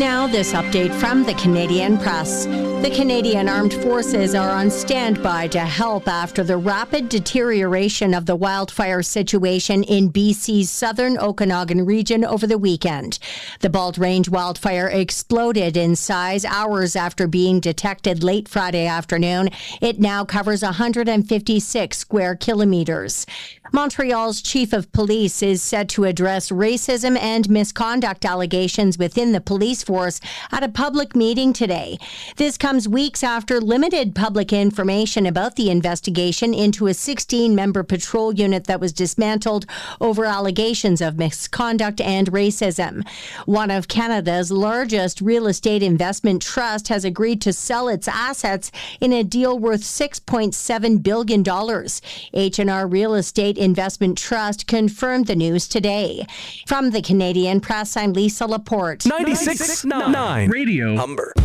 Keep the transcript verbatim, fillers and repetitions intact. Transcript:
Now, this update from the Canadian Press. The Canadian Armed Forces are on standby to help after the rapid deterioration of the wildfire situation in B C's southern Okanagan region over the weekend. The Bald Range wildfire exploded in size hours after being detected late Friday afternoon. It now covers one hundred fifty-six square kilometers. Montreal's chief of police is set to address racism and misconduct allegations within the police force at a public meeting today. This comes weeks after limited public information about the investigation into a sixteen-member patrol unit that was dismantled over allegations of misconduct and racism. One of Canada's largest real estate investment trust has agreed to sell its assets in a deal worth six point seven billion dollars. H and R Real Estate Investment Trust confirmed the news today. From the Canadian Press, I'm Lisa Laporte. ninety-six point nine Radio Humber.